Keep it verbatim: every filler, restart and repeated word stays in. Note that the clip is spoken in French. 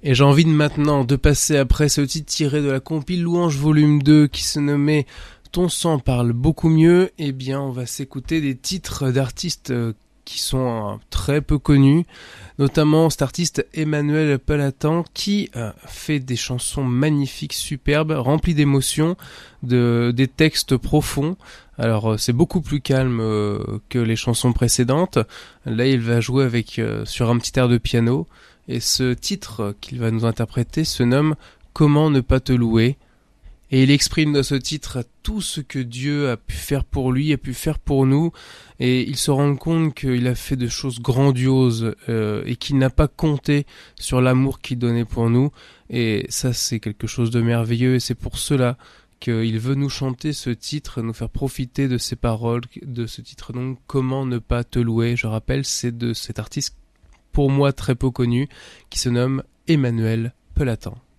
Et j'ai envie de maintenant de passer après ce titre tiré de la compile Louange volume deux qui se nommait Ton sang parle beaucoup mieux. Eh bien, on va s'écouter des titres d'artistes qui sont très peu connus, notamment cet artiste Emmanuel Pelatin qui euh, fait des chansons magnifiques, superbes, remplies d'émotions, de, des textes profonds. Alors c'est beaucoup plus calme euh, que les chansons précédentes. Là il va jouer avec euh, sur un petit air de piano et ce titre qu'il va nous interpréter se nomme Comment ne pas te louer. Et il exprime dans ce titre tout ce que Dieu a pu faire pour lui, a pu faire pour nous. Et il se rend compte qu'il a fait de choses grandioses euh, et qu'il n'a pas compté sur l'amour qu'il donnait pour nous. Et ça, c'est quelque chose de merveilleux. Et c'est pour cela qu'il veut nous chanter ce titre, nous faire profiter de ces paroles, de ce titre donc Comment ne pas te louer. Je rappelle, c'est de cet artiste, pour moi très peu connu, qui se nomme Emmanuel Pelatin.